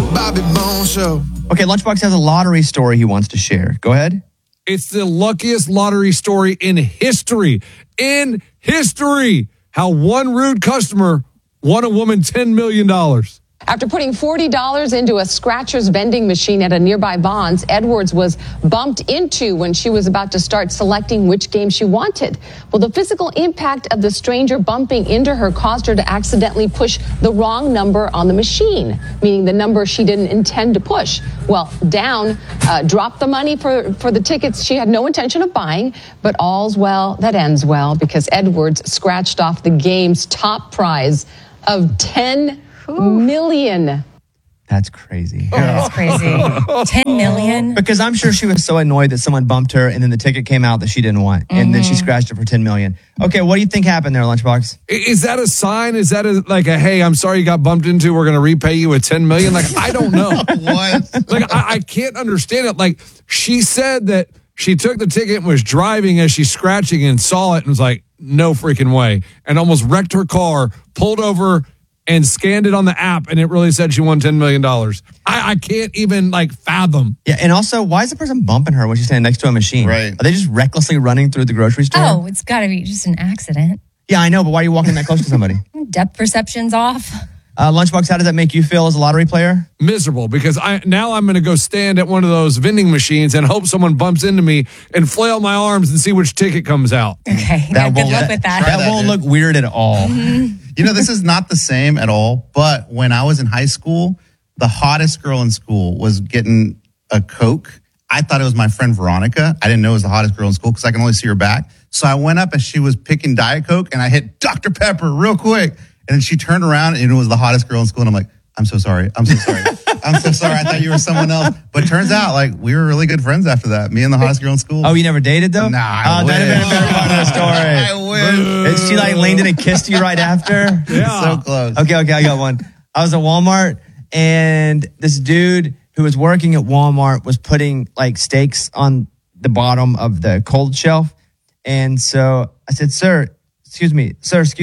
Bobby Bones Show. Okay, Lunchbox has a lottery story he wants to share. Go ahead. It's the luckiest lottery story in history. In history. How one rude customer won a woman $10 million. After putting $40 into a scratcher's vending machine at a nearby Vons, Edwards was bumped into when she was about to start selecting which game she wanted. Well, the physical impact of the stranger bumping into her caused her to accidentally push the wrong number on the machine, meaning the number she didn't intend to push. Well, Down dropped the money for the tickets she had no intention of buying, but all's well that ends well because Edwards scratched off the game's top prize of $10 million. That's crazy. That's crazy. 10 million? Because I'm sure she was so annoyed that someone bumped her and then the ticket came out that she didn't want. And then she scratched it for 10 million. Okay, what do you think happened there, Lunchbox? Is that a sign? Is that like a, hey, I'm sorry you got bumped into. We're going to repay you with $10 million? Like, I don't know. What? Like, I can't understand it. Like, she said that she took the ticket and was driving as she's scratching and saw it and was like, no freaking way. And almost wrecked her car, pulled over and scanned it on the app, and it really said she won $10 million. I can't even, fathom. Yeah, and also, why is the person bumping her when she's standing next to a machine? Right. Are they just recklessly running through the grocery store? Oh, it's got to be just an accident. Yeah, I know, but why are you walking that close to somebody? Depth perception's off. Lunchbox, how does that make you feel as a lottery player? Miserable, because now I'm going to go stand at one of those vending machines and hope someone bumps into me and flail my arms and see which ticket comes out. Okay, good luck with that. That won't look weird at all. You know, this is not the same at all, but when I was in high school, the hottest girl in school was getting a Coke. I thought it was my friend Veronica. I didn't know it was the hottest girl in school because I can only see her back. So I went up as she was picking Diet Coke and I hit Dr. Pepper real quick. And then she turned around and it was the hottest girl in school. And I'm like, I'm so sorry. I'm so sorry. I'm so sorry. I thought you were someone else. But turns out, we were really good friends after that. Me and the hottest girl in school. Oh, you never dated, though? Nah, that'd have been a better part of the story. I wish. And she, leaned in and kissed you right after? Yeah. So close. Okay, I got one. I was at Walmart, and this dude who was working at Walmart was putting, steaks on the bottom of the cold shelf. And so I said, Sir, excuse me.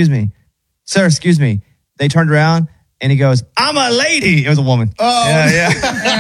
They turned around and he goes, I'm a lady. It was a woman. Oh. Yeah.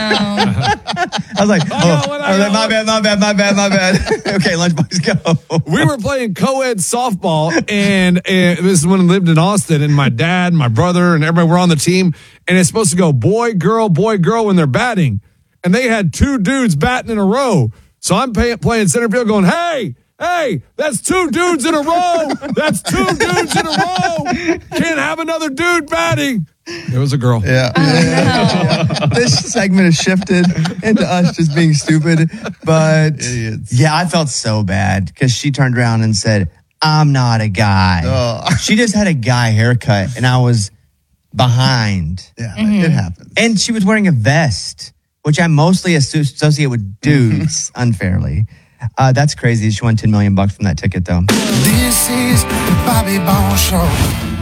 I was like, my bad. Okay, Lunchbox, go. We were playing co-ed softball, and this is when I lived in Austin, and my dad, my brother, and everybody were on the team, and it's supposed to go boy, girl, when they're batting. And they had two dudes batting in a row. So I'm playing center field going, Hey, that's two dudes in a row. That's two dudes in a row. Can't have another dude batting. It was a girl. Yeah. This segment has shifted into us just being stupid. But Idiots. yeah, I felt so bad because she turned around and said, I'm not a guy. Oh. She just had a guy haircut and I was behind. Yeah, it happens. And she was wearing a vest, which I mostly associate with dudes unfairly. That's crazy. She won $10 million from that ticket, though. This is the Bobby Bones Show.